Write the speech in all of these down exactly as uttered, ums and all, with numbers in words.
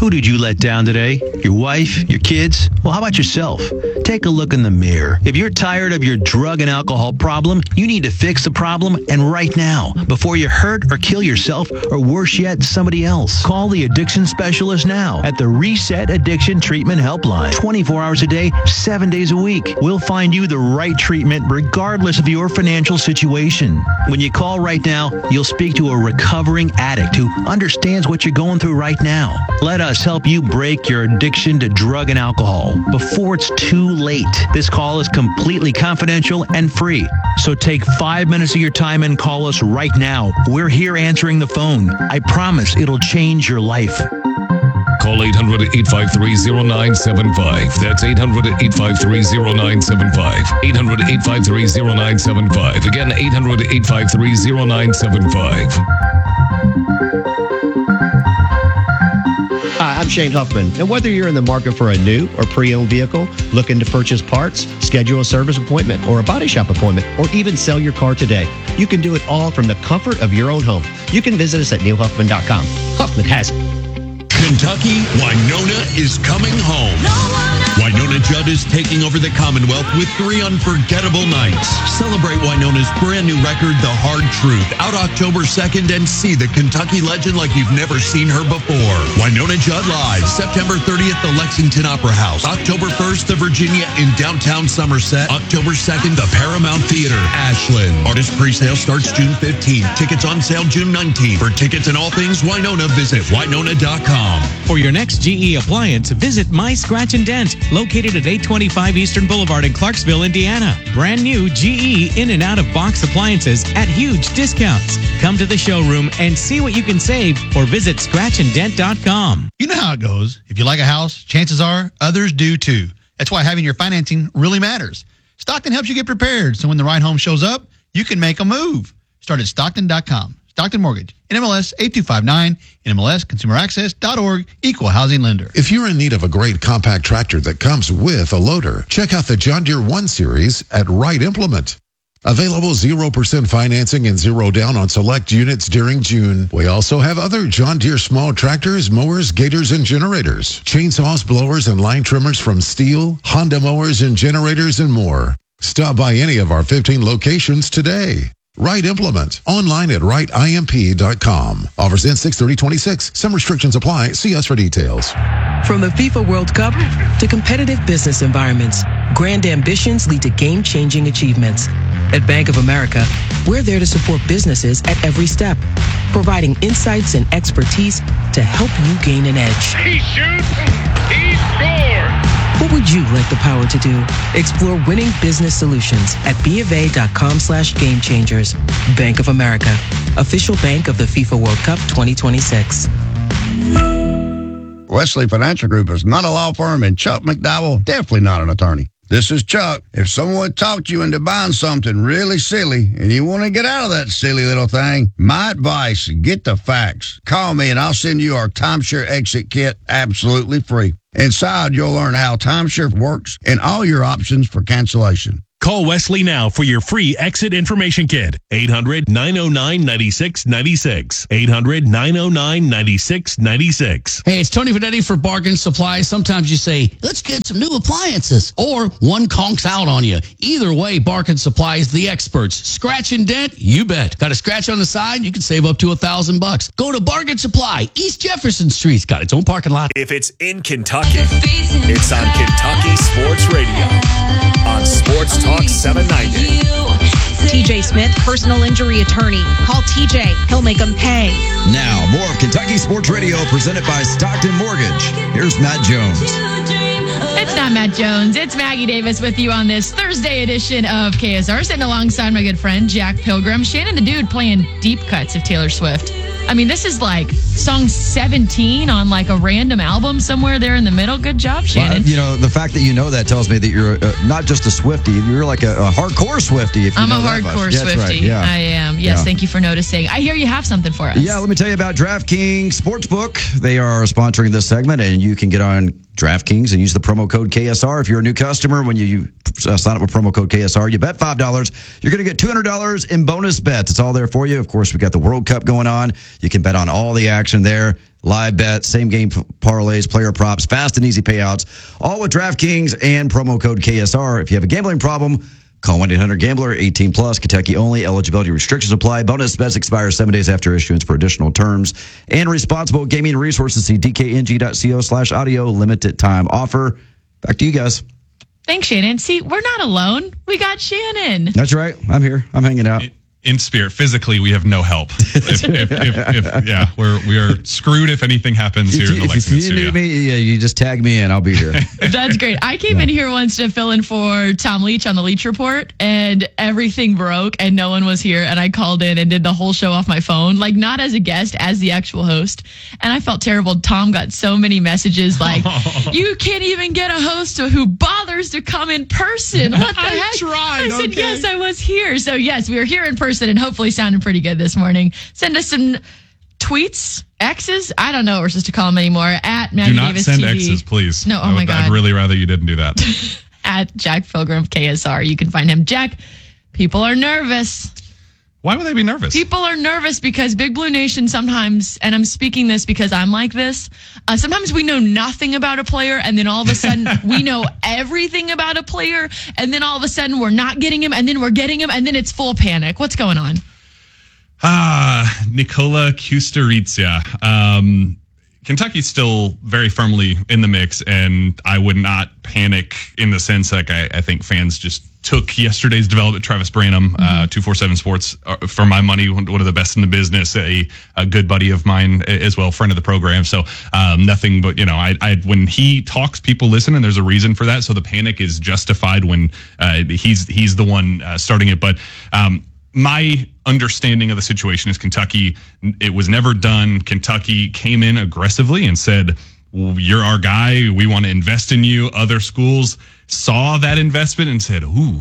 Who did you let down today? Your wife? Your kids? Well, how about yourself? Take a look in the mirror. If you're tired of your drug and alcohol problem, you need to fix the problem, and right now, before you hurt or kill yourself, or worse yet, somebody else. Call the addiction specialist now at the Reset Addiction Treatment Helpline. twenty-four hours a day, seven days a week. We'll find you the right treatment regardless of your financial situation. When you call right now, you'll speak to a recovering addict who understands what you're going through right now. Let us help you break your addiction to drug and alcohol before it's too late. This call is completely confidential and free. So take five minutes of your time and call us right now. We're here answering the phone. I promise it'll change your life. Call eight hundred, eight five three, zero nine seven five. That's eight hundred, eight five three, zero nine seven five. eight hundred, eight five three, zero nine seven five. Again, eight hundred, eight five three, zero nine seven five. Hi, I'm Shane Huffman, and whether you're in the market for a new or pre-owned vehicle, looking to purchase parts, schedule a service appointment or a body shop appointment, or even sell your car today, you can do it all from the comfort of your own home. You can visit us at neil huffman dot com. Huffman has it. Kentucky, Winona is coming home. Winona Judd is taking over the Commonwealth with three unforgettable nights. Celebrate Winona's brand new record, The Hard Truth, out October second, and see the Kentucky legend like you've never seen her before. Winona Judd Live, September thirtieth, the Lexington Opera House. October first, the Virginia in downtown Somerset. October second, the Paramount Theater, Ashland. Artist pre-sale starts June fifteenth. Tickets on sale June nineteenth. For tickets and all things Winona, visit winona dot com. For your next G E appliance, visit My Scratch and Dent, located at eight twenty-five Eastern Boulevard in Clarksville, Indiana. Brand new G E in and out of box appliances at huge discounts. Come to the showroom and see what you can save, or visit scratch and dent dot com. You know how it goes. If you like a house, chances are others do too. That's why having your financing really matters. Stockton helps you get prepared, so when the right home shows up, you can make a move. Start at stockton dot com. Stockton Mortgage, N M L S eight two five nine, N M L S consumer access dot org, equal housing lender. If you're in need of a great compact tractor that comes with a loader, check out the John Deere one Series at Wright Implement. Available zero percent financing and zero down on select units during June. We also have other John Deere small tractors, mowers, gators, and generators. Chainsaws, blowers, and line trimmers from Steel, Honda mowers and generators, and more. Stop by any of our fifteen locations today. Wright Implement, online at wright imp dot com. Offers end six thirty twenty-six. Some restrictions apply. See us for details. From the FIFA World Cup to competitive business environments, grand ambitions lead to game-changing achievements. At Bank of America, we're there to support businesses at every step, providing insights and expertise to help you gain an edge. He shoots, he scores! What would you like the power to do? Explore winning business solutions at bofa.com slash game changers. Bank of America, official bank of the FIFA World Cup twenty twenty-six. Wesley Financial Group is not a law firm, and Chuck McDowell, definitely not an attorney. This is Chuck. If someone talked you into buying something really silly and you want to get out of that silly little thing, my advice, get the facts. Call me and I'll send you our timeshare exit kit absolutely free. Inside, you'll learn how timeshare works and all your options for cancellation. Call Wesley now for your free exit information kit. eight hundred, nine oh nine, nine six nine six. eight hundred, nine oh nine, nine six nine six. Hey, it's Tony Finetti for Bargain Supply. Sometimes you say, let's get some new appliances, or one conks out on you. Either way, Bargain Supply is the experts. Scratch and dent? You bet. Got a scratch on the side? You can save up to a thousand bucks. Go to Bargain Supply, East Jefferson Street. It's got its own parking lot. If it's in Kentucky, it's on Kentucky Sports Radio on Sports Talk seven ninety. T J Smith, personal injury attorney. Call T J. He'll make them pay. Now, more of Kentucky Sports Radio presented by Stockton Mortgage. Here's Matt Jones. It's not Matt Jones. It's Maggie Davis with you on this Thursday edition of K S R, sitting alongside my good friend Jack Pilgrim. Shannon the Dude playing deep cuts of Taylor Swift. I mean, this is like song seventeen on like a random album somewhere there in the middle. Good job, Shannon. Well, you know, the fact that you know that tells me that you're uh, not just a Swiftie. You're like a, a hardcore Swiftie. If you I'm know a that hardcore much. Swiftie. Right. Yeah. I am. Yes, yeah. Thank you for noticing. I hear you have something for us. Yeah, let me tell you about DraftKings Sportsbook. They are sponsoring this segment, and you can get on DraftKings and use the promo code K S R. If you're a new customer, when you uh, sign up with promo code K S R, you bet five dollars, you're going to get two hundred dollars in bonus bets. It's all there for you. Of course, we got the World Cup going on. You can bet on all the action there. Live bet, same game parlays, player props, fast and easy payouts, all with DraftKings and promo code K S R. If you have a gambling problem, call one eight hundred gambler, eighteen plus, Kentucky only. Eligibility restrictions apply. Bonus bets expire seven days after issuance for additional terms. And responsible gaming resources, see d k n g dot co slash audio. Limited time offer. Back to you guys. Thanks, Shannon. See, we're not alone. We got Shannon. That's right. I'm here. I'm hanging out. In spirit, physically, we have no help. If, if, if, if, yeah, we're we are screwed if anything happens here If in you, the if Lexington you studio. need me, yeah, you just tag me in. I'll be here. That's great. I came in here once to fill in for Tom Leach on the Leach Report, and everything broke, and no one was here. And I called in and did the whole show off my phone, like not as a guest, as the actual host. And I felt terrible. Tom got so many messages like, "You can't even get a host who bothers to come in person. What the I heck?" tried, I said, okay. "Yes, I was here." So yes, we are here in person, and hopefully sounding pretty good this morning. Send us some tweets, X's. I don't know what we're supposed to call them anymore. At Maggie Do not Davis send T V. X's, please. No, oh I my would- God. I'd really rather you didn't do that. At Jack Pilgrim K S R. You can find him. Jack, people are nervous. Why would they be nervous? People are nervous because Big Blue Nation sometimes, and I'm speaking this because I'm like this, uh, sometimes we know nothing about a player, and then all of a sudden we know everything about a player, and then all of a sudden we're not getting him, and then we're getting him, and then it's full panic. What's going on? Ah, Nikola Kusturica. Um, Kentucky's still very firmly in the mix, and I would not panic in the sense like I, I think fans just took yesterday's development. Travis Branham, mm-hmm. uh, two forty-seven Sports, uh, for my money, one of the best in the business, a, a good buddy of mine as well, friend of the program. So um, nothing but, you know, I, I when he talks, people listen, and there's a reason for that. So the panic is justified when uh, he's he's the one uh, starting it. But um, my understanding of the situation is Kentucky, it was never done. Kentucky came in aggressively and said, well, you're our guy. We want to invest in you. Other schools saw that investment and said, ooh,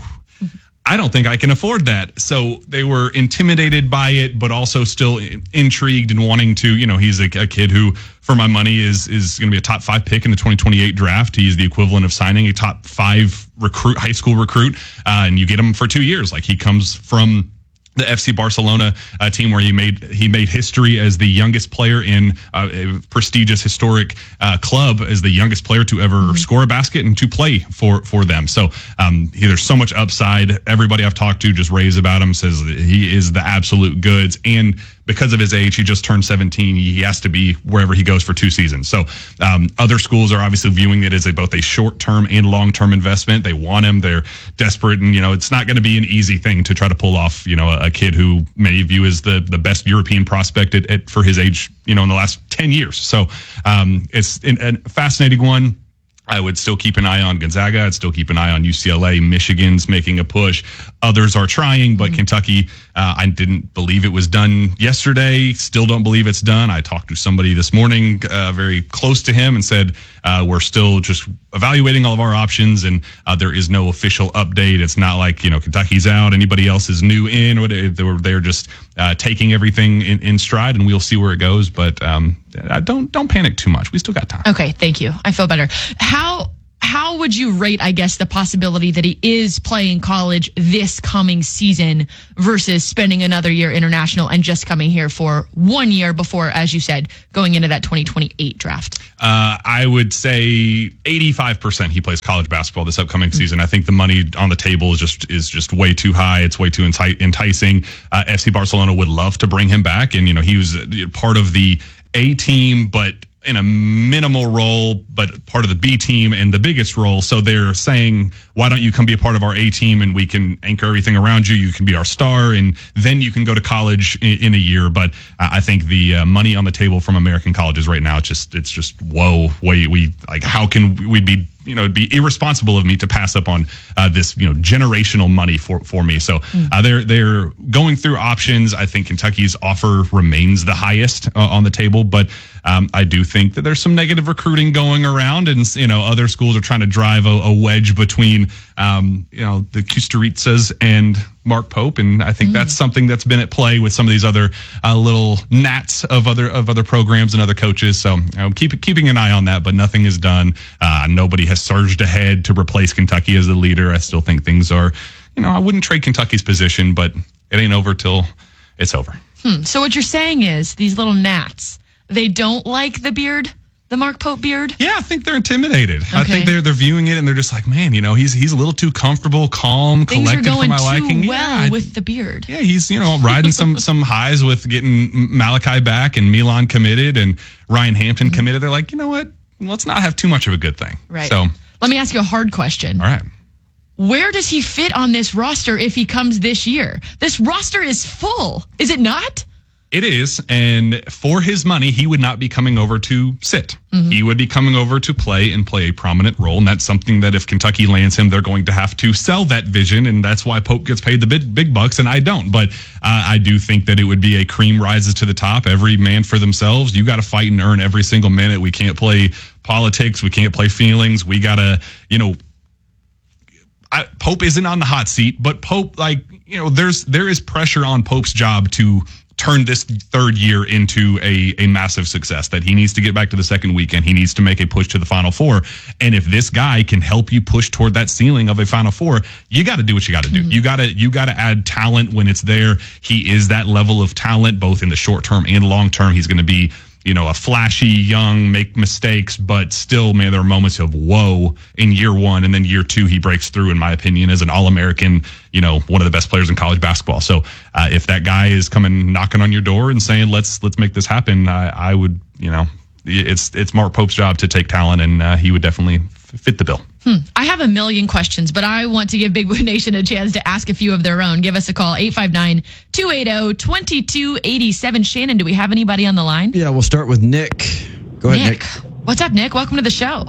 I don't think I can afford that. So they were intimidated by it, but also still intrigued and wanting to, you know, he's a, a kid who, for my money, is is going to be a top five pick in the twenty twenty-eight draft. He's the equivalent of signing a top five recruit, high school recruit, uh, and you get him for two years. Like, he comes from the F C Barcelona uh, team where he made he made history as the youngest player in uh, a prestigious historic uh, club, as the youngest player to ever mm-hmm. score a basket and to play for for them. So um, he, there's so much upside. Everybody I've talked to just raves about him, says that he is the absolute goods. And because of his age, he just turned seventeen. He has to be wherever he goes for two seasons. So um, other schools are obviously viewing it as a, both a short-term and long-term investment. They want him. They're desperate. And, you know, it's not going to be an easy thing to try to pull off, you know, a, a kid who many view as the, the best European prospect at, at, for his age, you know, in the last ten years. So um, it's an, a fascinating one. I would still keep an eye on Gonzaga. I'd still keep an eye on U C L A. Michigan's making a push. Others are trying, but mm-hmm. Kentucky, uh, I didn't believe it was done yesterday. Still don't believe it's done. I talked to somebody this morning uh, very close to him and said, uh, we're still just evaluating all of our options, and uh, there is no official update. It's not like, you know, Kentucky's out, anybody else is new in, or they, they were, they're just uh, taking everything in, in stride, and we'll see where it goes. But um, don't don't panic too much. We still got time. Okay, thank you. I feel better. How how would you rate, I guess, the possibility that he is playing college this coming season versus spending another year international and just coming here for one year before, as you said, going into that twenty twenty-eight draft? Uh, I would say eighty-five percent he plays college basketball this upcoming mm-hmm. season. I think the money on the table is just is just way too high. It's way too enti- enticing. Uh, F C Barcelona would love to bring him back, and you know he was part of the A team, but in a minimal role, but part of the B team and the biggest role. So they're saying, why don't you come be a part of our A team and we can anchor everything around you. You can be our star, and then you can go to college in, in a year. But uh, I think the uh, money on the table from American colleges right now, it's just, it's just, whoa, wait, we like, how can we be, you know, it'd be irresponsible of me to pass up on uh, this, you know, generational money for, for me. So uh, they're they're going through options. I think Kentucky's offer remains the highest uh, on the table, but um, I do think that there's some negative recruiting going around, and you know, other schools are trying to drive a, a wedge between um, you know the Kusturicas and Mark Pope, and I think mm. that's something that's been at play with some of these other uh, little gnats of other of other programs and other coaches. So you know, keep keeping an eye on that, but nothing is done. Uh, nobody has surged ahead to replace Kentucky as the leader. I still think things are, you know, I wouldn't trade Kentucky's position, but it ain't over till it's over. Hmm. So what you're saying is these little gnats, they don't like the beard? The Mark Pope beard? Yeah, I think they're intimidated. Okay. I think they're they're viewing it and they're just like, man, you know, he's he's a little too comfortable, calm, Things collected are going for my too liking. well yeah, with the beard. Yeah, he's, you know, riding some some highs with getting Malachi back and Milan committed and Ryan Hampton mm-hmm. committed. They're like, you know what? Let's not have too much of a good thing. Right. So let me ask you a hard question. All right. Where does he fit on this roster if he comes this year? This roster is full. Is it not? It is, and for his money, he would not be coming over to sit. Mm-hmm. He would be coming over to play and play a prominent role, and that's something that if Kentucky lands him, they're going to have to sell that vision, and that's why Pope gets paid the big, big bucks, and I don't. But uh, I do think that it would be a cream rises to the top, every man for themselves. You got to fight and earn every single minute. We can't play politics. We can't play feelings. We got to, you know, I, Pope isn't on the hot seat, but Pope, like, you know, there's there is pressure on Pope's job to turn this third year into a, a massive success, that he needs to get back to the second weekend. He needs to make a push to the Final Four. And if this guy can help you push toward that ceiling of a Final Four, you got to do what you got to do. Mm-hmm. You got to you got to add talent when it's there. He is that level of talent, both in the short term and long term. He's going to be, you know, a flashy, young, make mistakes, but still, man, there are moments of whoa in year one. And then year two, he breaks through, in my opinion, as an All-American, you know, one of the best players in college basketball. So uh, if that guy is coming knocking on your door and saying, let's let's make this happen, I, I would, you know, it's it's Mark Pope's job to take talent, and uh, he would definitely f- fit the bill. Hmm. I have a million questions, but I want to give Big Blue Nation a chance to ask a few of their own. Give us a call, eight five nine, two eight zero, two two eight seven. Shannon, do we have anybody on the line? Yeah, we'll start with Nick. Go ahead, Nick. Nick. What's up, Nick? Welcome to the show.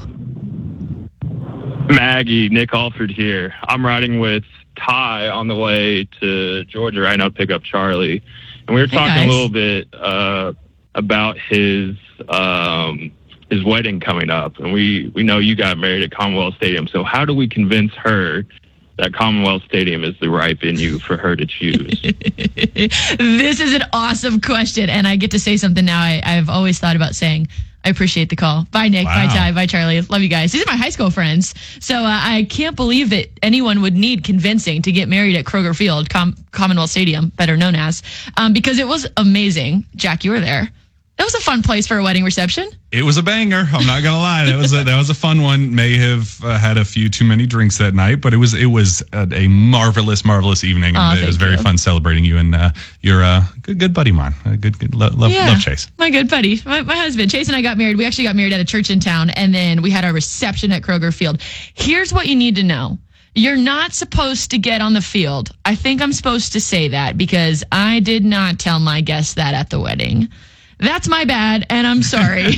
Maggie, Nick Alford here. I'm riding with Ty on the way to Georgia right now to pick up Charlie. And we were Hey, talking guys. a little bit uh, about his um, his wedding coming up. And we, we know you got married at Commonwealth Stadium. So how do we convince her that Commonwealth Stadium is the right venue for her to choose? This is an awesome question, and I get to say something now I, I've always thought about saying. I appreciate the call. Bye, Nick. Wow. Bye, Ty. Bye, Charlie. Love you guys. These are my high school friends. So uh, I can't believe that anyone would need convincing to get married at Kroger Field, Com- Commonwealth Stadium, better known as, um, because it was amazing. Jack, you were there. That was a fun place for a wedding reception. It was a banger. I'm not gonna lie. That was a, that was a fun one. May have uh, had a few too many drinks that night, but it was it was a, a marvelous, marvelous evening. Aw, And it was thank very you. fun celebrating you and uh, your uh, good good buddy, man. A good good lo- love Yeah. love Chase. My good buddy, my, my husband, Chase and I got married. We actually got married at a church in town, and then we had our reception at Kroger Field. Here's what you need to know. You're not supposed to get on the field. I think I'm supposed to say that because I did not tell my guests that at the wedding. That's my bad, and I'm sorry.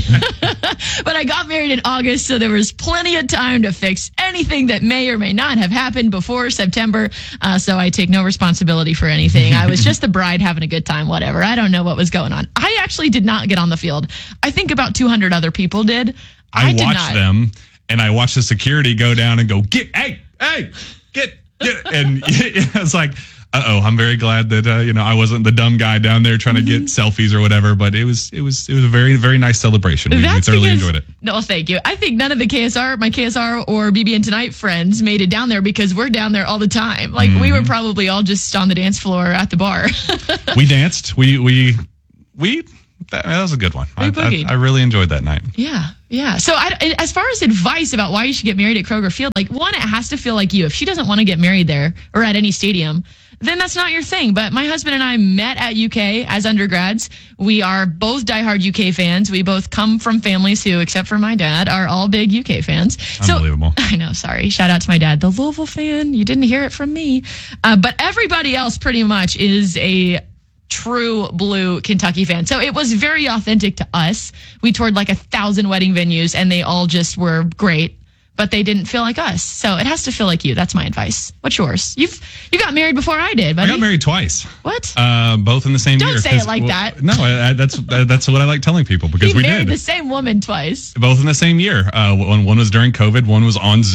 But I got married in August, so there was plenty of time to fix anything that may or may not have happened before September. Uh, so I take no responsibility for anything. I was just the bride having a good time, whatever. I don't know what was going on. I actually did not get on the field. I think about two hundred other people did. I, I did watched not. them, and I watched the security go down and go, get, hey, hey, get, get. And it's like, uh-oh, I'm very glad that, uh, you know, I wasn't the dumb guy down there trying to get selfies or whatever, but it was, it was, it was a very, very nice celebration. We, we That's thoroughly because- enjoyed it. No, thank you. I think none of the K S R, my K S R or B B N Tonight friends made it down there because we're down there all the time. Like, we were probably all just on the dance floor at the bar. We danced. We, we, we, that, that was a good one. I, boogied. I, I really enjoyed that night. Yeah, yeah. So I, as far as advice about why you should get married at Kroger Field, like, one, it has to feel like you. If she doesn't want to get married there or at any stadium, then that's not your thing. But my husband and I met at U K as undergrads. We are both diehard U K fans. We both come from families who, except for my dad, are all big U K fans. Unbelievable. So, I know, sorry. Shout out to my dad, the Louisville fan. You didn't hear it from me. Uh, but everybody else pretty much is a true blue Kentucky fan. So it was very authentic to us. We toured like a thousand wedding venues and they all just were great, but they didn't feel like us. So it has to feel like you. That's my advice. What's yours? You've you got married before I did, buddy. I got married twice. What? Uh, both in the same Don't year. say it 'cause- like well, that. No, I, I, that's uh, that's what I like telling people because He we married did. the same woman twice. Both in the same year. Uh, one, one was during COVID. One was on Zoom.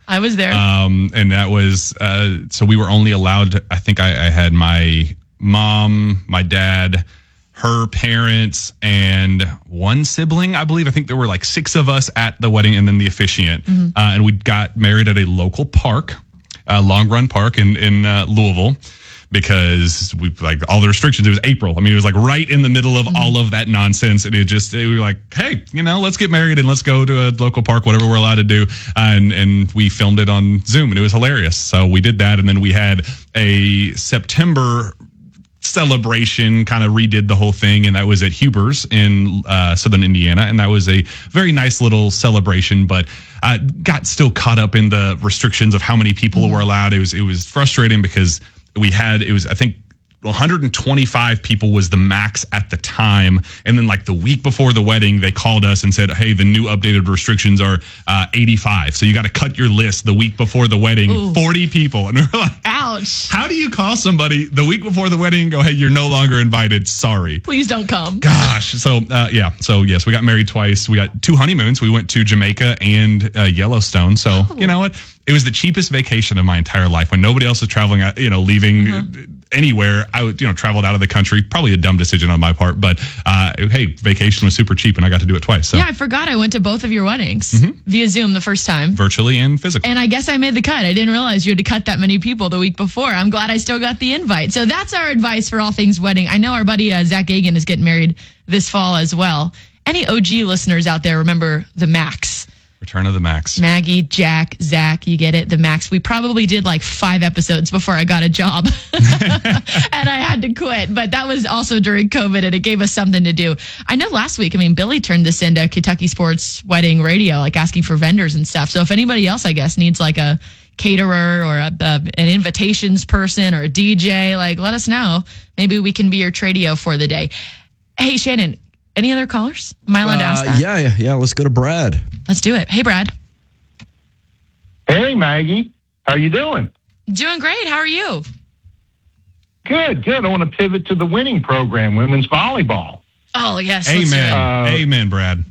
I was there. Um, and that was, uh, so we were only allowed, to, I think I, I had my mom, my dad, her parents, and one sibling, I believe. I think there were like six of us at the wedding and then the officiant. Mm-hmm. Uh, and we got married at a local park, uh, Long Run Park in, in uh, Louisville. Because we like all the restrictions. It was April. I mean, it was like right in the middle of mm-hmm. all of that nonsense, and it just it, we were like, hey, you know, let's get married and let's go to a local park, whatever we're allowed to do. Uh, and and we filmed it on Zoom, and it was hilarious. So we did that, and then we had a September celebration, kind of redid the whole thing, and that was at Huber's in uh, Southern Indiana, and that was a very nice little celebration, but uh, got still caught up in the restrictions of how many people mm-hmm. were allowed. It was it was frustrating because we had, it was, I think, one hundred twenty-five people was the max at the time. And then like the week before the wedding, they called us and said, hey, the new updated restrictions are uh, eighty-five. So you got to cut your list the week before the wedding, Ooh. forty people. And we're like, ouch. How do you call somebody the week before the wedding and go, hey, you're no longer invited. Sorry. Please don't come. Gosh. So, uh, yeah. So, yes, we got married twice. We got two honeymoons. We went to Jamaica and uh, Yellowstone. So, oh. you know what? It was the cheapest vacation of my entire life when nobody else was traveling, you know, leaving mm-hmm. anywhere. I would, you know, traveled out of the country. Probably a dumb decision on my part, but uh, hey, vacation was super cheap and I got to do it twice. So. Yeah, I forgot I went to both of your weddings mm-hmm. via Zoom the first time. Virtually and physically. And I guess I made the cut. I didn't realize you had to cut that many people the week before. I'm glad I still got the invite. So that's our advice for all things wedding. I know our buddy uh, Zach Gagan is getting married this fall as well. Any O G listeners out there remember the Max? Return of the Max. Maggie, Jack, Zach, you get it, the Max. We probably did like five episodes before I got a job and I had to quit. But that was also during COVID and it gave us something to do. I know last week, I mean, Billy turned this into Kentucky Sports Wedding Radio, like asking for vendors and stuff. So if anybody else, I guess, needs like a caterer or a, a, an invitations person or a D J, like let us know. Maybe we can be your tradio for the day. Hey, Shannon, any other callers? Am I allowed to ask that? Yeah, yeah, yeah. Let's go to Brad. Let's do it. Hey, Brad. Hey, Maggie. How you doing? Doing great. How are you? Good, good. I want to pivot to the winning program, women's volleyball. Oh, yes. Amen. Uh, Amen, Brad.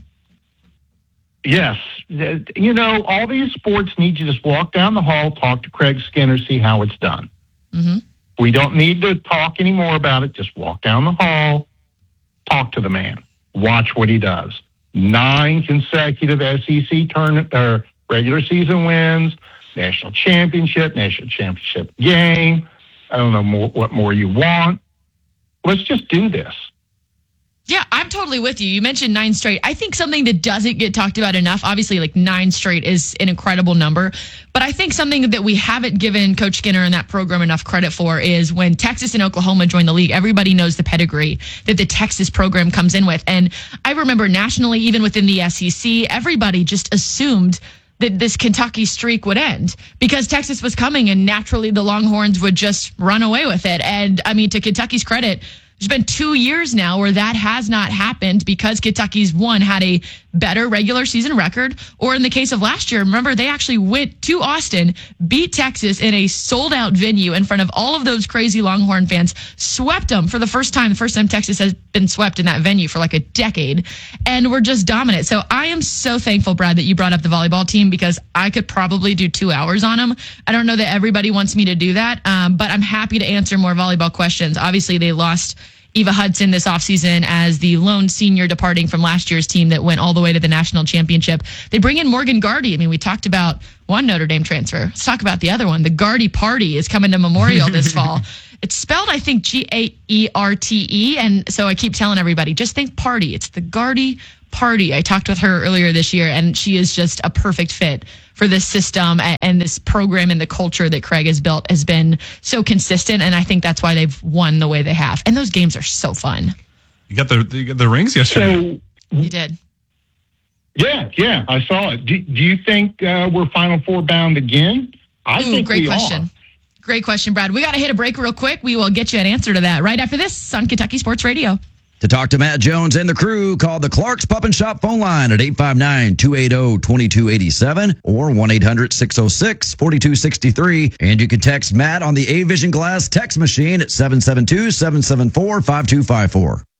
Yes. You know, all these sports need you to just walk down the hall, talk to Craig Skinner, see how it's done. Mm-hmm. We don't need to talk anymore about it. Just walk down the hall, talk to the man. Watch what he does. Nine consecutive S E C tournament or regular season wins, national championship, national championship game. I don't know more, what more you want. Let's just do this. Yeah, I'm totally with you. You mentioned nine straight. I think something that doesn't get talked about enough, obviously like nine straight is an incredible number, but I think something that we haven't given Coach Skinner and that program enough credit for is when Texas and Oklahoma joined the league, everybody knows the pedigree that the Texas program comes in with. And I remember nationally, even within the S E C, everybody just assumed that this Kentucky streak would end because Texas was coming and naturally the Longhorns would just run away with it. And I mean, to Kentucky's credit, there's been two years now where that has not happened because Kentucky's one had a better regular season record, or in the case of last year, remember they actually went to Austin, beat Texas in a sold out venue in front of all of those crazy Longhorn fans, swept them for the first time, the first time Texas has been swept in that venue for like a decade, and we're just dominant. So I am so thankful, Brad, that you brought up the volleyball team because I could probably do two hours on them. I don't know that everybody wants me to do that, um, but I'm happy to answer more volleyball questions. Obviously, they lost Eva Hudson this offseason as the lone senior departing from last year's team that went all the way to the national championship. They bring in Morgan Gardy. I mean, we talked about one Notre Dame transfer. Let's talk about the other one. The Gardy Party is coming to Memorial this fall. It's spelled, I think, G A E R T E. And so I keep telling everybody, just think party. It's the Gardy Party. I talked with her earlier this year, and she is just a perfect fit for this system and this program, and the culture that Craig has built has been so consistent. And I think that's why they've won the way they have. And those games are so fun. You got the you got the rings yesterday. So, you did. Yeah, yeah, I saw it. Do, do you think uh, we're Final Four bound again? I Ooh, think great we question. are. Great question, Brad. We got to hit a break real quick. We will get you an answer to that right after this on Kentucky Sports Radio. To talk to Matt Jones and the crew, call the Clark's Pup and Shop phone line at eight five nine, two eight zero, two two eight seven or one eight hundred, six oh six, four two six three. And you can text Matt on the A-Vision Glass text machine at seven seven two, seven seven four, five two five four.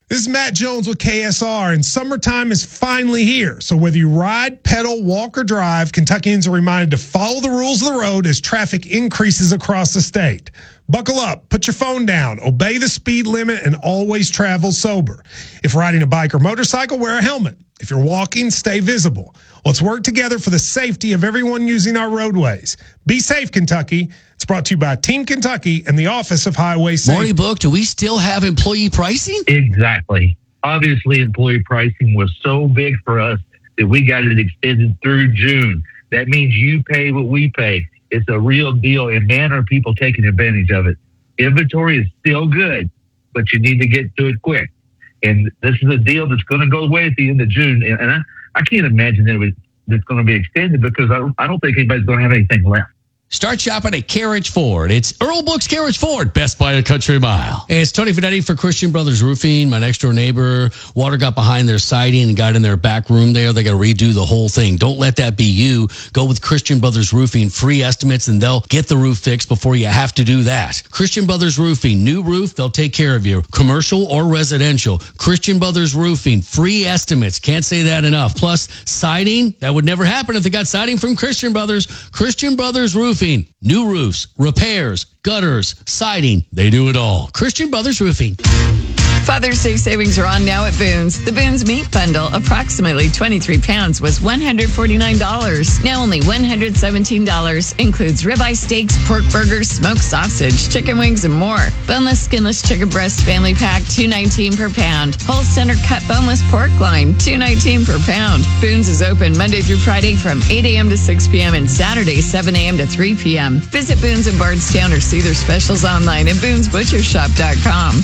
This is Matt Jones with K S R, and summertime is finally here. So whether you ride, pedal, walk, or drive, Kentuckians are reminded to follow the rules of the road as traffic increases across the state. Buckle up, put your phone down, obey the speed limit, and always travel sober. If riding a bike or motorcycle, wear a helmet. If you're walking, stay visible. Let's work together for the safety of everyone using our roadways. Be safe, Kentucky. It's brought to you by Team Kentucky and the Office of Highway Safety. Morning Book, do we still have employee pricing? Exactly. Obviously, employee pricing was so big for us that we got it extended through June. That means you pay what we pay. It's a real deal, and man, are people taking advantage of it. Inventory is still good, but you need to get to it quick. And this is a deal that's going to go away at the end of June. And, and I, I can't imagine that it was, it's going to be extended because I don't, I don't think anybody's going to have anything left. Start shopping at Carriage Ford. It's Earl Book's Carriage Ford, Best Buy a Country Mile. Hey, it's Tony Finetti for Christian Brothers Roofing. My next door neighbor, water got behind their siding and got in their back room there. They got to redo the whole thing. Don't let that be you. Go with Christian Brothers Roofing. Free estimates, and they'll get the roof fixed before you have to do that. Christian Brothers Roofing. New roof, they'll take care of you. Commercial or residential. Christian Brothers Roofing. Free estimates. Can't say that enough. Plus, siding. That would never happen if they got siding from Christian Brothers. Christian Brothers Roofing. New roofs, repairs, gutters, siding. They do it all. Christian Brothers Roofing. Father's Day savings are on now at Boone's. The Boone's Meat Bundle, approximately twenty-three pounds, was one hundred forty-nine dollars. Now only one hundred seventeen dollars. Includes ribeye steaks, pork burgers, smoked sausage, chicken wings, and more. Boneless, skinless chicken breast family pack, two nineteen per pound. Whole center cut boneless pork loin, two nineteen per pound. Boone's is open Monday through Friday from eight a.m. to six p.m. and Saturday seven a.m. to three p.m. Visit Boone's in Bardstown or see their specials online at boons butcher shop dot com.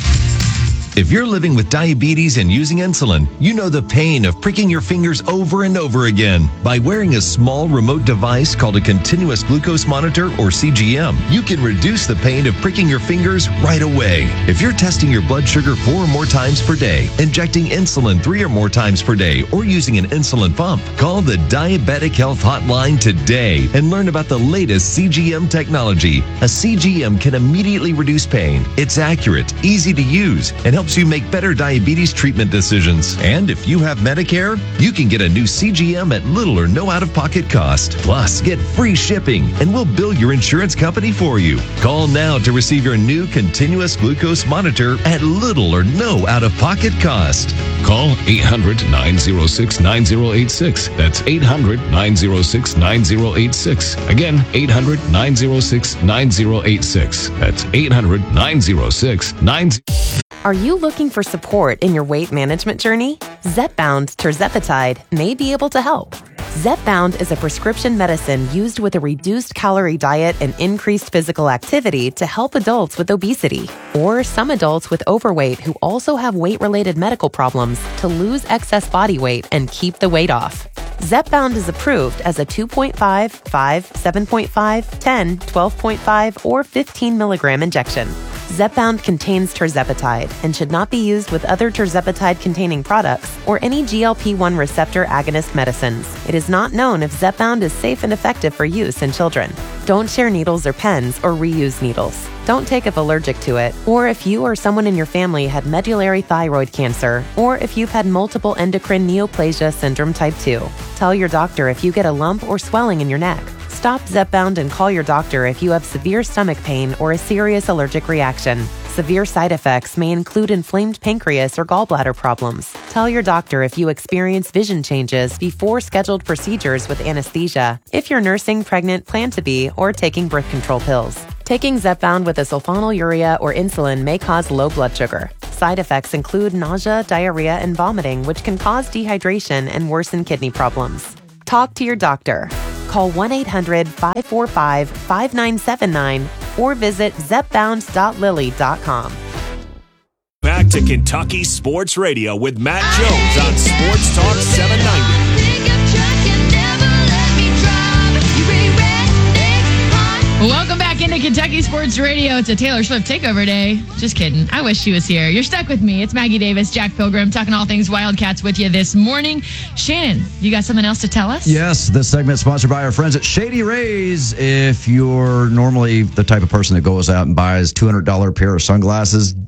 If you're living with diabetes and using insulin, you know the pain of pricking your fingers over and over again. By wearing a small remote device called a continuous glucose monitor, or C G M, you can reduce the pain of pricking your fingers right away. If you're testing your blood sugar four or more times per day, injecting insulin three or more times per day, or using an insulin pump, call the Diabetic Health Hotline today and learn about the latest C G M technology. A C G M can immediately reduce pain. It's accurate, easy to use, and helps you make better diabetes treatment decisions. And if you have Medicare, you can get a new C G M at little or no out-of-pocket cost. Plus, get free shipping, and we'll bill your insurance company for you. Call now to receive your new continuous glucose monitor at little or no out-of-pocket cost. Call eight hundred, nine oh six, nine oh eight six. That's eight hundred, nine oh six, nine oh eight six. Again, eight hundred, nine oh six, nine oh eight six. That's eight hundred, nine oh six, nine oh eight six. Are you looking for support in your weight management journey? Zepbound tirzepatide may be able to help. Zepbound is a prescription medicine used with a reduced calorie diet and increased physical activity to help adults with obesity, or some adults with overweight who also have weight-related medical problems to lose excess body weight and keep the weight off. Zepbound is approved as a two point five, five, seven point five, ten, twelve point five, or fifteen milligram injection. Zepbound contains tirzepatide and should not be used with other tirzepatide-containing products or any G L P one receptor agonist medicines. It is not known if Zepbound is safe and effective for use in children. Don't share needles or pens or reuse needles. Don't take if allergic to it, or if you or someone in your family had medullary thyroid cancer, or if you've had multiple endocrine neoplasia syndrome type two. Tell your doctor if you get a lump or swelling in your neck. Stop Zepbound and call your doctor if you have severe stomach pain or a serious allergic reaction. Severe side effects may include inflamed pancreas or gallbladder problems. Tell your doctor if you experience vision changes before scheduled procedures with anesthesia, if you're nursing, pregnant, plan to be, or taking birth control pills. Taking Zepbound with a sulfonylurea or insulin may cause low blood sugar. Side effects include nausea, diarrhea, and vomiting, which can cause dehydration and worsen kidney problems. Talk to your doctor. Call one eight hundred, five four five, five nine seven nine or visit zepbound dot lilly dot com. Back to Kentucky Sports Radio with Matt Jones on Sports Talk seven ninety. Welcome back into Kentucky Sports Radio. It's a Taylor Swift takeover day. Just kidding. I wish she was here. You're stuck with me. It's Maggie Davis, Jack Pilgrim, talking all things Wildcats with you this morning. Shannon, you got something else to tell us? Yes, this segment is sponsored by our friends at Shady Rays. If you're normally the type of person that goes out and buys two hundred dollars pair of sunglasses,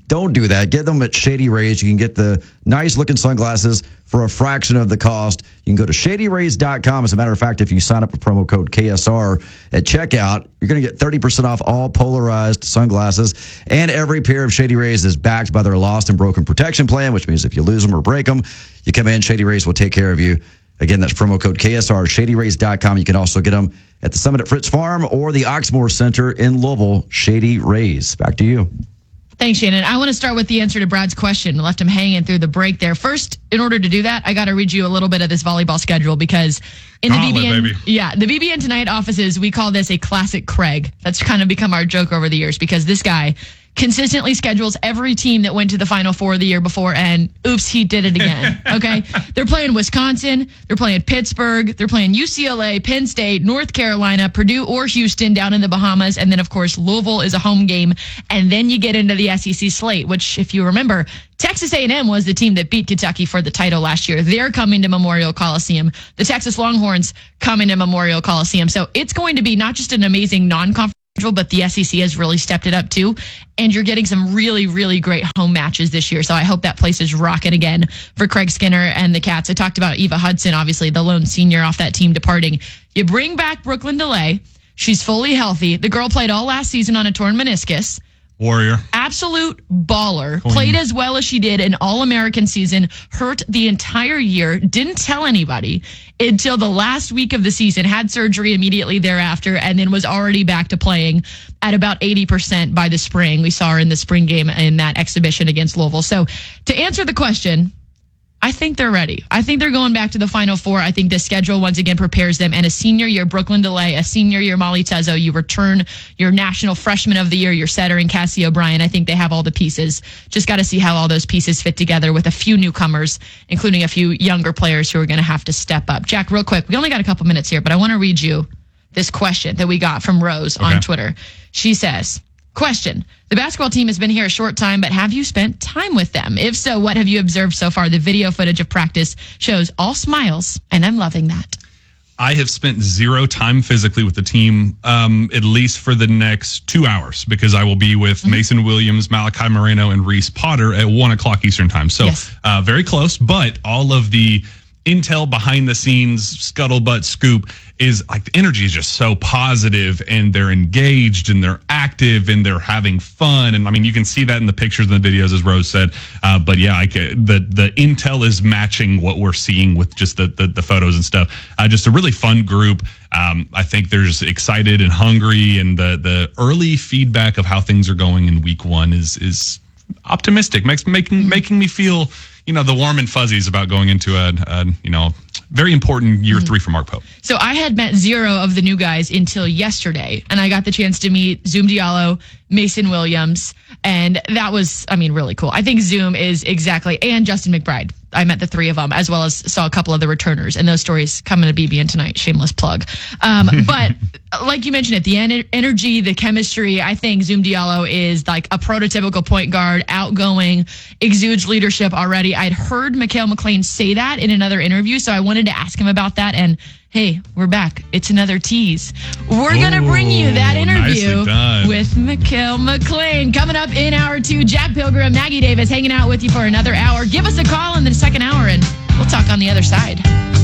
don't do that. Get them at Shady Rays. You can get the nice looking sunglasses for a fraction of the cost. You can go to shady rays dot com. As a matter of fact, if you sign up with promo code K S R at checkout, you're going to get thirty percent off all polarized sunglasses. And every pair of Shady Rays is backed by their lost and broken protection plan, which means if you lose them or break them, you come in, Shady Rays will take care of you. Again, that's promo code K S R, shady rays dot com. You can also get them at the Summit at Fritz Farm or the Oxmoor Center in Louisville. Shady Rays. Back to you. Thanks, Shannon. I want to start with the answer to Brad's question. Left him hanging through the break there. First, in order to do that, I got to read you a little bit of this volleyball schedule because in the Gauntlet, B B N, baby. yeah, the B B N Tonight offices, we call this a classic Craig. That's kind of become our joke over the years because this guy consistently schedules every team that went to the Final Four the year before, and oops, he did it again. Okay, they're playing Wisconsin, they're playing Pittsburgh, they're playing U C L A, Penn State, North Carolina, Purdue, or Houston down in the Bahamas, and then of course Louisville is a home game, and then you get into the S E C slate, which if you remember, Texas A and M was the team that beat Kentucky for the title last year. They're coming to Memorial Coliseum. The Texas Longhorns coming to Memorial Coliseum. So it's going to be not just an amazing non-conference, but the S E C has really stepped it up too. And you're getting some really, really great home matches this year. So I hope that place is rocking again for Craig Skinner and the Cats. I talked about Eva Hudson, obviously the lone senior off that team departing. You bring back Brooklyn DeLay. She's fully healthy. The girl played all last season on a torn meniscus. Warrior. Absolute baller. Queen. Played as well as she did in All-American season. Hurt the entire year. Didn't tell anybody until the last week of the season. Had surgery immediately thereafter and then was already back to playing at about eighty percent by the spring. We saw her in the spring game in that exhibition against Louisville. So to answer the question, I think they're ready. I think they're going back to the Final Four. I think the schedule once again prepares them. And a senior year Brooklyn DeLay, a senior year Molly Tezzo, you return your National Freshman of the Year, your setter in Cassie O'Brien. I think they have all the pieces. Just got to see how all those pieces fit together with a few newcomers, including a few younger players who are going to have to step up. Jack, real quick, we only got a couple minutes here, but I want to read you this question that we got from Rose Okay. on Twitter. She says, question, the basketball team has been here a short time, but have you spent time with them? If so, what have you observed so far? The video footage of practice shows all smiles, and I'm loving that. I have spent zero time physically with the team, um, at least for the next two hours, because I will be with mm-hmm. Mason Williams, Malachi Moreno, and Reese Potter at one o'clock Eastern time. So Yes. uh, very close, but all of the intel behind the scenes, scuttlebutt scoop is like the energy is just so positive and they're engaged and they're active and they're having fun. And I mean, you can see that in the pictures and the videos, as Rose said. Uh, but yeah, I can, the, the intel is matching what we're seeing with just the, the, the photos and stuff. Uh, just a really fun group. Um, I think there's excited and hungry, and the, the early feedback of how things are going in week one is, is optimistic, makes, making, making me feel, you know, the warm and fuzzies about going into a, a you know, very important year three for Mark Pope. So I had met zero of the new guys until yesterday, and I got the chance to meet Zoom Diallo, Mason Williams, and that was, I mean, really cool. I think Zoom is exactly, and Justin McBride. I met the three of them, as well as saw a couple of the returners, and those stories coming to B B N tonight. Shameless plug. Um, but like you mentioned, it, the en- energy, the chemistry, I think Zoom Diallo is like a prototypical point guard, outgoing, exudes leadership already. I'd heard Mikhail McLean say that in another interview, so I wanted to ask him about that. And hey, we're back. It's another tease. We're going to bring you that interview nicely done. with Mikhail McLean. Coming up in hour two, Jack Pilgrim, Maggie Davis hanging out with you for another hour. Give us a call in the second hour and we'll talk on the other side.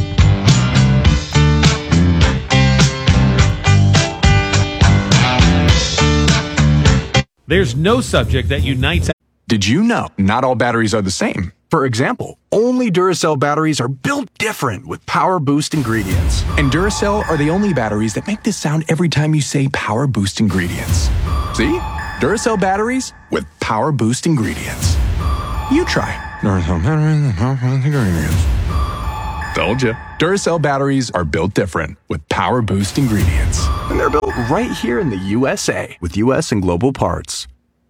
There's no subject that unites. Did you know not all batteries are the same? For example, only Duracell batteries are built different with Power Boost ingredients. And Duracell are the only batteries that make this sound every time you say Power Boost ingredients. See? Duracell batteries with Power Boost ingredients. You try. Duracell batteries with Power Boost ingredients. Told you. Duracell batteries are built different with Power Boost ingredients. And they're built right here in the U S A with U S and global parts.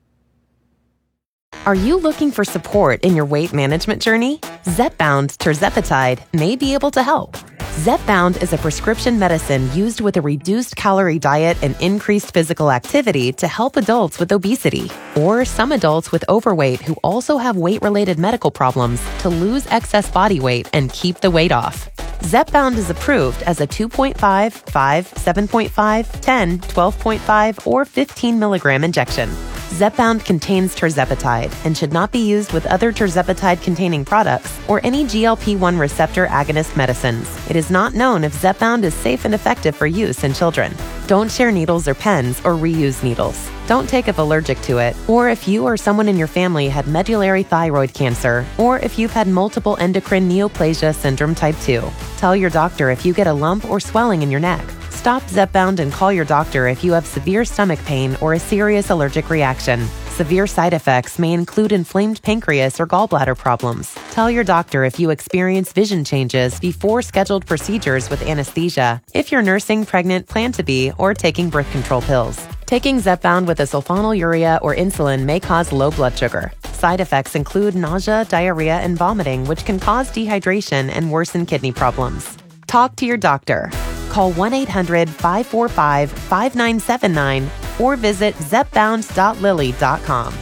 Are you looking for support in your weight management journey? Zepbound tirzepatide may be able to help. Zepbound is a prescription medicine used with a reduced calorie diet and increased physical activity to help adults with obesity or some adults with overweight who also have weight-related medical problems to lose excess body weight and keep the weight off. Zepbound is approved as a two point five, five, seven point five, ten, twelve point five, or fifteen milligram injection. Zepbound contains tirzepatide and should not be used with other tirzepatide-containing products or any G L P one receptor agonist medicines. It is not known if Zepbound is safe and effective for use in children. Don't share needles or pens or reuse needles. Don't take if allergic to it, or if you or someone in your family had medullary thyroid cancer, or if you've had multiple endocrine neoplasia syndrome type two. Tell your doctor if you get a lump or swelling in your neck. Stop Zepbound and call your doctor if you have severe stomach pain or a serious allergic reaction. Severe side effects may include inflamed pancreas or gallbladder problems. Tell your doctor if you experience vision changes before scheduled procedures with anesthesia, if you're nursing, pregnant, plan to be, or taking birth control pills. Taking Zepbound with a sulfonylurea or insulin may cause low blood sugar. Side effects include nausea, diarrhea, and vomiting, which can cause dehydration and worsen kidney problems. Talk to your doctor. Call one eight hundred five four five five nine seven nine or visit zepbound dot lilly dot com.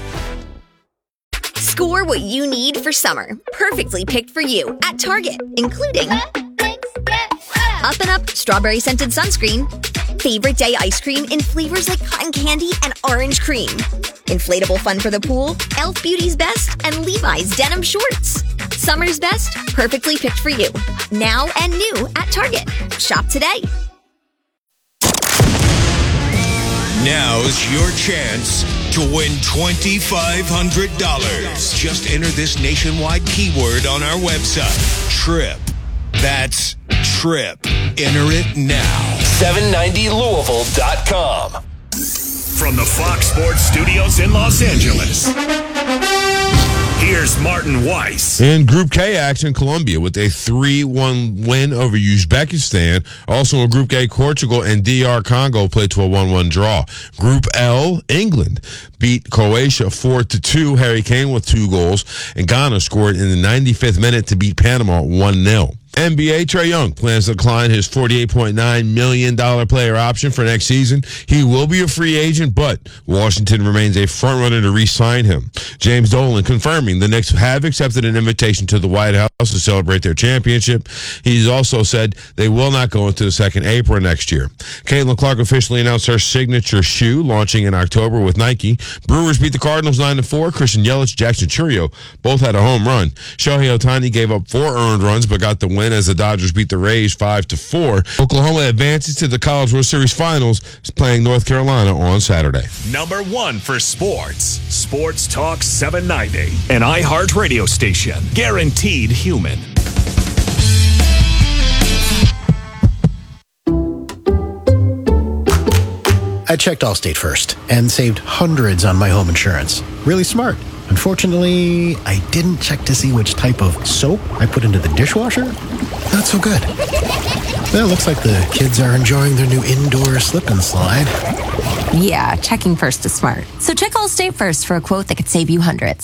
Score what you need for summer. Perfectly picked for you at Target, including Up and Up strawberry scented sunscreen, favorite day ice cream in flavors like cotton candy and orange cream, inflatable fun for the pool, Elf Beauty's Best, and Levi's denim shorts. Summer's best, perfectly picked for you. Now and new at Target. Shop today. Now's your chance to win twenty-five hundred dollars. Just enter this nationwide keyword on our website, TRIP. That's TRIP. Enter it now. seven ninety Louisville dot com. From the Fox Sports Studios in Los Angeles, here's Martin Weiss. In Group K action, Colombia with a three one win over Uzbekistan. Also in Group K, Portugal and D R Congo played to a one one draw. Group L, England beat Croatia four to two. Harry Kane with two goals. And Ghana scored in the ninety-fifth minute to beat Panama one nil. N B A, Trae Young plans to decline his forty-eight point nine million dollars player option for next season. He will be a free agent, but Washington remains a frontrunner to re-sign him. James Dolan confirming the Knicks have accepted an invitation to the White House to celebrate their championship. He's also said they will not go into the second apron next year. Caitlin Clark officially announced her signature shoe launching in October with Nike. Brewers beat the Cardinals nine to four. Christian Yelich, Jackson Churio both had a home run. Shohei Ohtani gave up four earned runs but got the win as the Dodgers beat the Rays five to four. Oklahoma advances to the College World Series Finals, playing North Carolina on Saturday. Number one for sports. Sports Talk seven ninety. An iHeart radio station. Guaranteed human. I checked Allstate first and saved hundreds on my home insurance. Really smart. Unfortunately, I didn't check to see which type of soap I put into the dishwasher. Not so good. Well, looks like the kids are enjoying their new indoor slip and slide. Yeah, checking first is smart. So check Allstate first for a quote that could save you hundreds.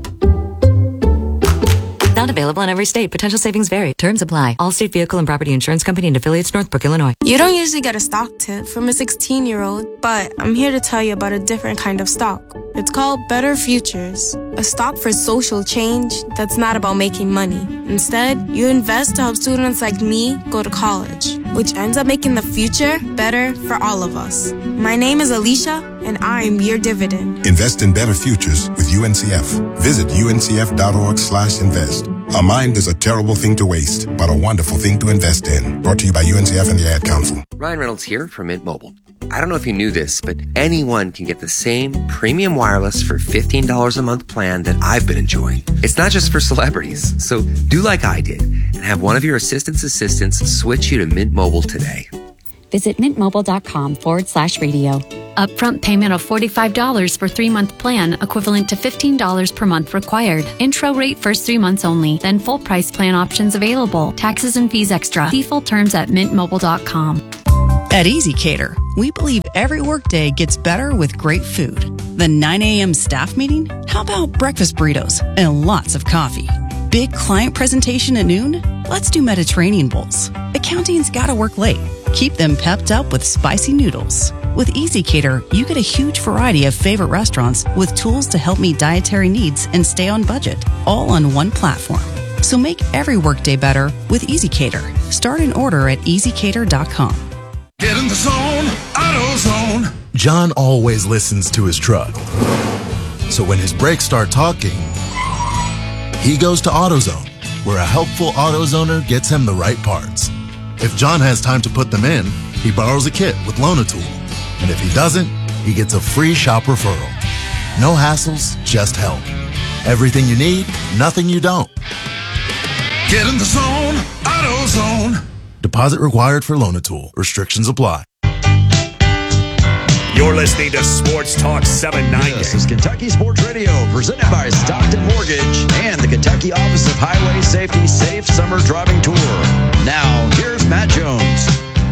Not available in every state. Potential savings vary. Terms apply. Allstate Vehicle and Property Insurance Company and affiliates, Northbrook, Illinois. You don't usually get a stock tip from a sixteen-year-old, but I'm here to tell you about a different kind of stock. It's called Better Futures, a stock for social change that's not about making money. Instead, you invest to help students like me go to college, which ends up making the future better for all of us. My name is Alicia, and I'm your dividend. Invest in better futures with U N C F. Visit uncf.org slash invest. A mind is a terrible thing to waste, but a wonderful thing to invest in. Brought to you by U N C F and the Ad Council. Ryan Reynolds here from Mint Mobile. I don't know if you knew this, but anyone can get the same premium wireless for fifteen dollars a month plan that I've been enjoying. It's not just for celebrities, so do like I did and have one of your assistant's assistants switch you to Mint Mobile today. Visit mintmobile.com forward slash radio. Upfront payment of forty-five dollars for three-month plan, equivalent to fifteen dollars per month required. Intro rate first three months only, then full price plan options available. Taxes and fees extra. See full terms at mint mobile dot com. At Easy Cater, we believe every workday gets better with great food. The nine a.m. staff meeting? How about breakfast burritos and lots of coffee? Big client presentation at noon? Let's do Mediterranean bowls. Accounting's gotta work late. Keep them pepped up with spicy noodles. With Easy Cater, you get a huge variety of favorite restaurants with tools to help meet dietary needs and stay on budget, all on one platform. So make every workday better with Easy Cater. Start an order at easy cater dot com. Get in the zone, AutoZone. John always listens to his truck. So when his brakes start talking, he goes to AutoZone, where a helpful AutoZoner gets him the right parts. If John has time to put them in, he borrows a kit with Loan-A-Tool. And if he doesn't, he gets a free shop referral. No hassles, just help. Everything you need, nothing you don't. Get in the zone, AutoZone. Deposit required for Loan-A-Tool. Restrictions apply. You're listening to Sports Talk seven ninety. This is Kentucky Sports Radio, presented by Stockton Mortgage and the Kentucky Office of Highway Safety Safe Summer Driving Tour. Now, here's Matt Jones.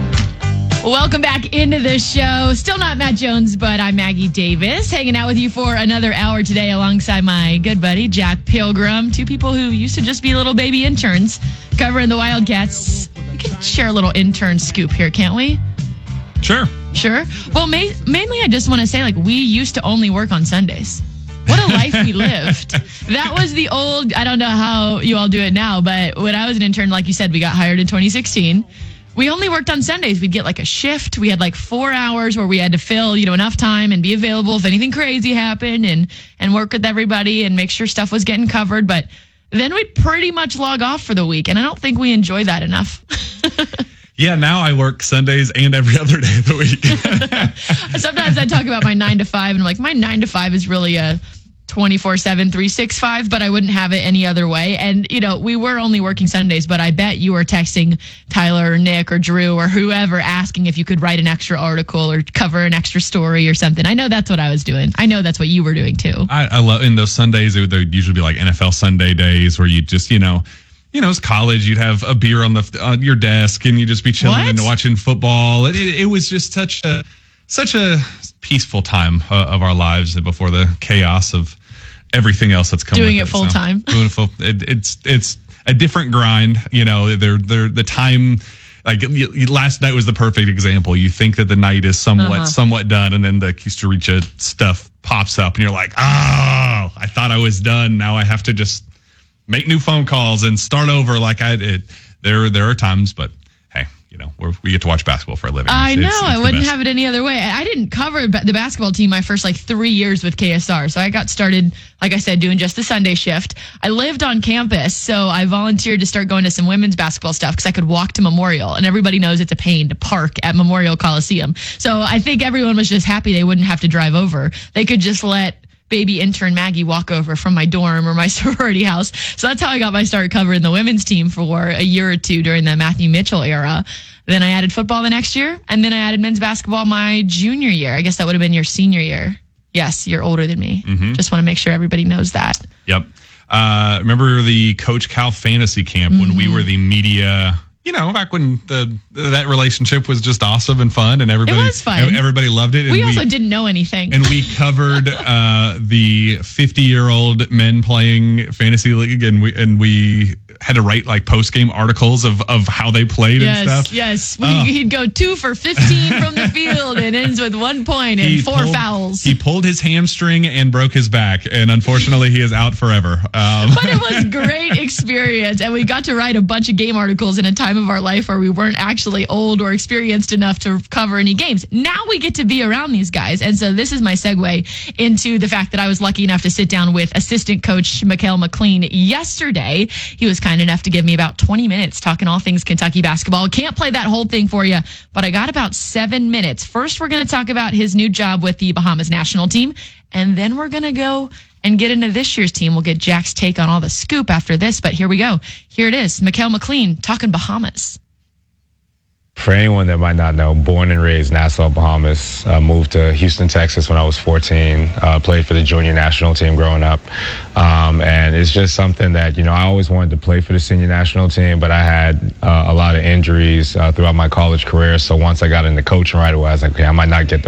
Welcome back into the show. Still not Matt Jones, but I'm Maggie Davis, hanging out with you for another hour today alongside my good buddy, Jack Pilgrim. Two people who used to just be little baby interns covering the Wildcats. We can share a little intern scoop here, can't we? Sure. Sure. Well, ma- mainly I just want to say, like, we used to only work on Sundays. What a life we lived. That was the old, I don't know how you all do it now, but when I was an intern, like you said, we got hired in twenty sixteen. We only worked on Sundays. We'd get like a shift. We had like four hours where we had to fill, you know, enough time and be available if anything crazy happened and, and work with everybody and make sure stuff was getting covered. But then we'd pretty much log off for the week. And I don't think we enjoy that enough. Yeah, now I work Sundays and every other day of the week. Sometimes I talk about my nine to five and I'm like, my nine to five is really a twenty-four seven, three sixty-five, but I wouldn't have it any other way. And, you know, we were only working Sundays, but I bet you were texting Tyler or Nick or Drew or whoever asking if you could write an extra article or cover an extra story or something. I know that's what I was doing. I know that's what you were doing too. I, I love in those Sundays, it would there'd usually be like N F L Sunday days where you just, you know, you know, it's college. You'd have a beer on the on your desk, and you'd just be chilling What? and watching football. It, it, it was just such a such a peaceful time uh, of our lives before the chaos of everything else that's coming. Doing with it full So, time. doing it full. It, it's it's a different grind. You know, they're they're the time. Like y- y- last night was the perfect example. You think that the night is somewhat Uh-huh. somewhat done, and then the Costa Rica stuff pops up, and you're like, oh, I thought I was done. Now I have to just make new phone calls and start over like I did. There, there are times, but hey, you know, we're, we get to watch basketball for a living. I It's- know. it's- it's I the wouldn't best. have it any other way. I I didn't cover ba- the basketball team my first like three years with K S R. So I got started, like I said, doing just the Sunday shift. I lived on campus, so I volunteered to start going to some women's basketball stuff because I could walk to Memorial. And everybody knows it's a pain to park at Memorial Coliseum. So I think everyone was just happy they wouldn't have to drive over. They could just let baby intern Maggie walk over from my dorm or my sorority house. So that's how I got my start covering the women's team for a year or two during the Matthew Mitchell era. Then I added football the next year, and then I added men's basketball my junior year. I guess that would have been your senior year. Yes, you're older than me. Mhm. Just want to make sure everybody knows that. Yep. Uh, remember the Coach Cal fantasy camp when we were the media, you know, back when the that relationship was just awesome and fun, and everybody It was fun. everybody loved it. And We also didn't know anything. and we covered uh, the fifty-year-old men playing fantasy league, and we and we had to write like post-game articles of, of how they played yes, and stuff. yes. We, Oh. He'd go two for fifteen from the field and ends with one point and He four pulled- fouls. He pulled his hamstring and broke his back, and unfortunately, he is out forever. Um, But it was great experience, and we got to write a bunch of game articles in a time of our life where we weren't actually old or experienced enough to cover any games. Now we get to be around these guys, and so this is my segue into the fact that I was lucky enough to sit down with assistant coach Mikael McLean yesterday. He was kind enough to give me about twenty minutes talking all things Kentucky basketball. Can't play that whole thing for you, but I got about seven minutes. First, we're going to talk about his new job with the Bahamas national team, and then we're going to go and get into this year's team. We'll get Jack's take on all the scoop after this, but here we go. Here it is. Mikael McLean talking Bahamas. For anyone that might not know, born and raised Nassau, Bahamas, uh, moved to Houston, Texas when I was fourteen, uh, played for the junior national team growing up. Um, and it's just something that, you know, I always wanted to play for the senior national team, but I had uh, a lot of injuries uh, throughout my college career. So once I got into coaching right away, I was like, okay, I might not get the